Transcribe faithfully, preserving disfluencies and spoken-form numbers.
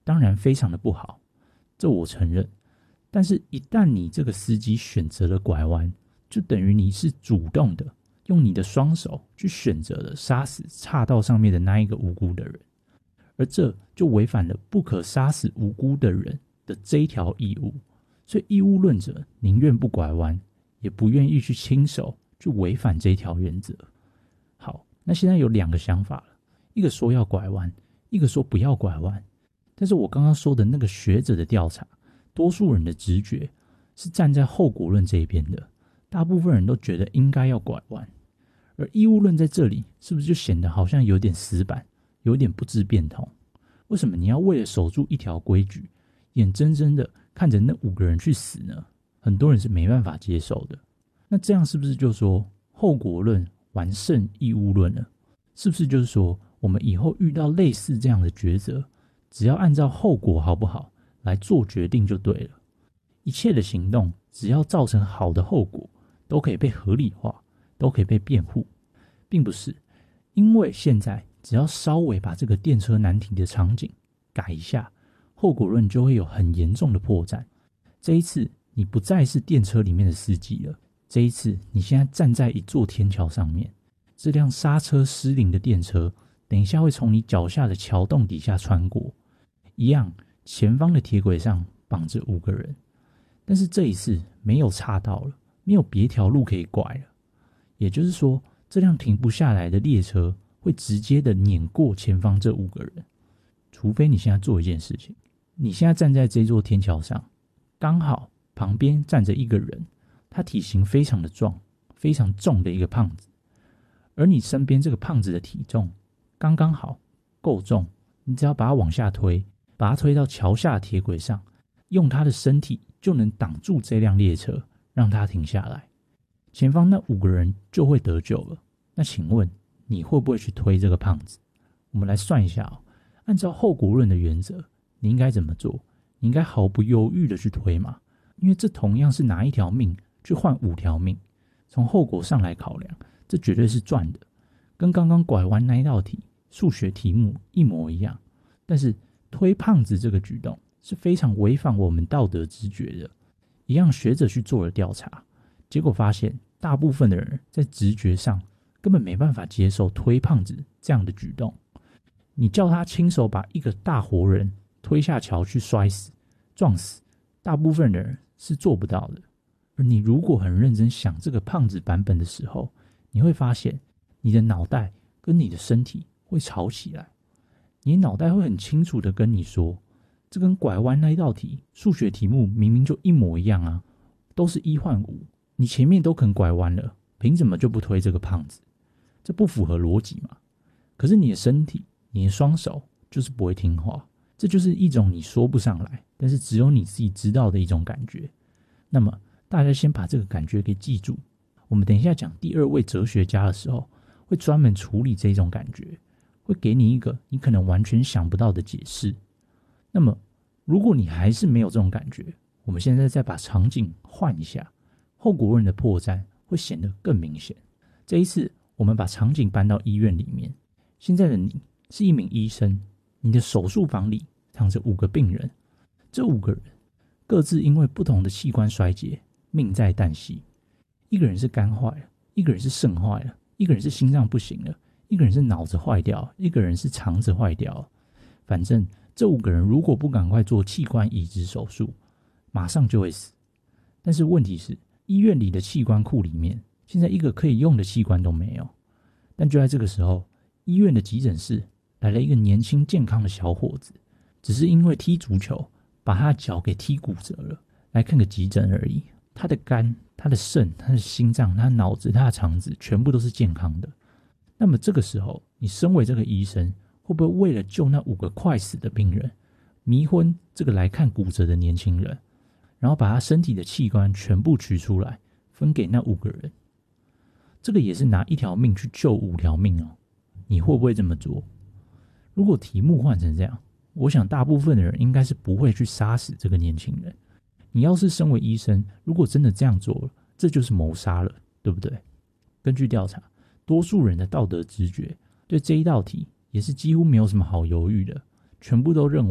当然非常的不好，这我承认。但是一旦你这个司机选择了拐弯，就等于你是主动的用你的双手去选择了杀死岔道上面的那一个无辜的人，而这就违反了不可杀死无辜的人的这一条义务。所以义务论者宁愿不拐弯，也不愿意去亲手去违反这一条原则。好，那现在有两个想法了，一个说要拐弯，一个说不要拐弯。但是我刚刚说的那个学者的调查，多数人的直觉是站在后果论这一边的，大部分人都觉得应该要拐弯。而义务论在这里是不是就显得好像有点死板，有点不知变通？为什么你要为了守住一条规矩，眼睁睁的看着那五个人去死呢？很多人是没办法接受的。那这样是不是就说后果论完胜义务论了？是不是就是说我们以后遇到类似这样的抉择，只要按照后果好不好来做决定就对了？一切的行动只要造成好的后果，都可以被合理化，都可以被辩护，并不是。因为现在只要稍微把这个电车难题的场景改一下，后果论就会有很严重的破绽。这一次你不再是电车里面的司机了，这一次你现在站在一座天桥上面，这辆刹车失灵的电车等一下会从你脚下的桥洞底下穿过，一样前方的铁轨上绑着五个人，但是这一次没有岔道了，没有别条路可以拐了。也就是说，这辆停不下来的列车会直接的碾过前方这五个人。除非你现在做一件事情，你现在站在这座天桥上，刚好旁边站着一个人，他体型非常的壮，非常重的一个胖子，而你身边这个胖子的体重刚刚好够重，你只要把他往下推，把他推到桥下的铁轨上，用他的身体就能挡住这辆列车，让他停下来，前方那五个人就会得救了。那请问你会不会去推这个胖子？我们来算一下哦，按照后果论的原则，你应该怎么做？你应该毫不犹豫的去推嘛，因为这同样是拿一条命去换五条命，从后果上来考量，这绝对是赚的，跟刚刚拐弯那一道题数学题目一模一样。但是推胖子这个举动是非常违反我们道德直觉的。一样学者去做了调查，结果发现大部分的人在直觉上根本没办法接受推胖子这样的举动。你叫他亲手把一个大活人推下桥去摔死撞死，大部分的人是做不到的。而你如果很认真想这个胖子版本的时候，你会发现你的脑袋跟你的身体会吵起来。你的脑袋会很清楚的跟你说，这跟拐弯那一道题数学题目明明就一模一样啊，都是一换五，你前面都肯拐弯了，凭什么就不推这个胖子？这不符合逻辑嘛。可是你的身体你的双手就是不会听话，这就是一种你说不上来，但是只有你自己知道的一种感觉。那么大家先把这个感觉给记住，我们等一下讲第二位哲学家的时候，会专门处理这种感觉，会给你一个你可能完全想不到的解释。那么如果你还是没有这种感觉，我们现在再把场景换一下，后果论的破绽会显得更明显。这一次我们把场景搬到医院里面，现在的你是一名医生，你的手术房里躺着五个病人，这五个人各自因为不同的器官衰竭命在旦夕。一个人是肝坏了，一个人是肾坏了，一个人是心脏不行了，一个人是脑子坏掉，一个人是肠子坏掉。反正这五个人如果不赶快做器官移植手术，马上就会死。但是问题是，医院里的器官库里面现在一个可以用的器官都没有。但就在这个时候，医院的急诊室来了一个年轻健康的小伙子，只是因为踢足球把他的脚给踢骨折了，来看个急诊而已。他的肝、他的肾、他的心脏、他的脑子、他的肠子全部都是健康的。那么这个时候，你身为这个医生，会不会为了救那五个快死的病人，迷昏这个来看骨折的年轻人，然后把他身体的器官全部取出来分给那五个人？这个也是拿一条命去救五条命哦。你会不会这么做？如果题目换成这样，我想大部分的人应该是不会去杀死这个年轻人。你要是身为医生，如果真的这样做了，这就是谋杀了，对不对？根据调查，多数人的道德直觉对这一道题也是几乎没有什么好犹豫的，全部都认